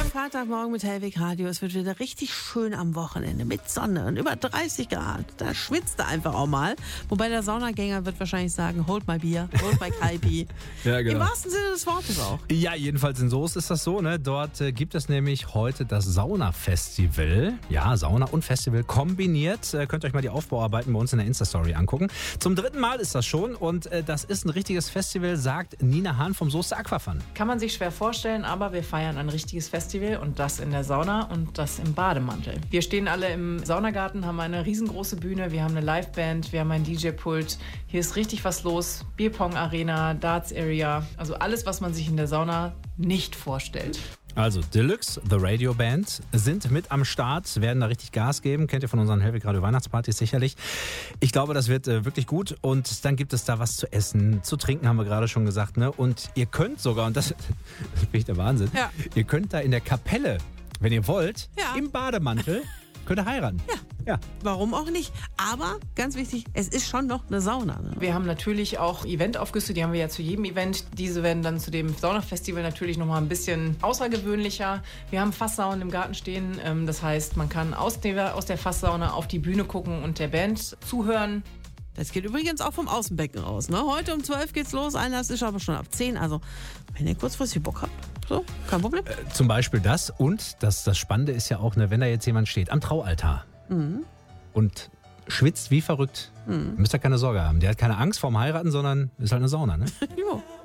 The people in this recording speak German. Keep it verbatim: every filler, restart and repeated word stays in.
Freitagmorgen mit Hellwig Radio. Es wird wieder richtig schön am Wochenende mit Sonne und über dreißig Grad. Da schwitzt er einfach auch mal. Wobei der Saunagänger wird wahrscheinlich sagen, hold my Bier, hold my Kaipi. Ja, genau. Im wahrsten Sinne des Wortes auch. Ja, jedenfalls in Soest ist das so. Ne? Dort äh, gibt es nämlich heute das Sauna-Festival. Ja, Sauna und Festival kombiniert. Äh, könnt ihr euch mal die Aufbauarbeiten bei uns in der Insta-Story angucken. Zum dritten Mal ist das schon und äh, das ist ein richtiges Festival, sagt Nina Hahn vom Soester Aquafun. Kann man sich schwer vorstellen, aber wir feiern ein richtiges Festival und das in der Sauna und das im Bademantel. Wir stehen alle im Saunagarten, haben eine riesengroße Bühne, wir haben eine Liveband, wir haben ein D J-Pult. Hier ist richtig was los. Bierpong-Arena, Darts-Area, also alles, was man sich in der Sauna nicht vorstellt. Also Deluxe, The Radio Band, sind mit am Start, werden da richtig Gas geben. Kennt ihr von unseren Hellwig Radio Weihnachtspartys sicherlich. Ich glaube, das wird äh, wirklich gut. Und dann gibt es da was zu essen, zu trinken, haben wir gerade schon gesagt. Ne? Und ihr könnt sogar, und das, das finde ich der Wahnsinn, ja. ihr könnt da in der Kapelle, wenn ihr wollt, ja. im Bademantel, könnt ihr heiraten. Ja. Ja. Warum auch nicht? Aber ganz wichtig, es ist schon noch eine Sauna. Ne? Wir haben natürlich auch Eventaufgüsse, die haben wir ja zu jedem Event. Diese werden dann zu dem Saunafestival natürlich noch mal ein bisschen außergewöhnlicher. Wir haben Fasssaunen im Garten stehen. Das heißt, man kann aus der, aus der Fasssauna auf die Bühne gucken und der Band zuhören. Das geht übrigens auch vom Außenbecken aus. Ne? Heute um zwölf geht's los, Einlass ist aber schon ab zehn. Also, wenn ihr kurzfristig Bock habt, so, kein Problem. Äh, zum Beispiel das. Und das, das Spannende ist ja auch, ne, wenn da jetzt jemand steht am Traualtar mhm. und schwitzt wie verrückt, mhm. müsst ihr keine Sorge haben. Der hat keine Angst vorm Heiraten, sondern ist halt eine Sauna. Ne? Jo.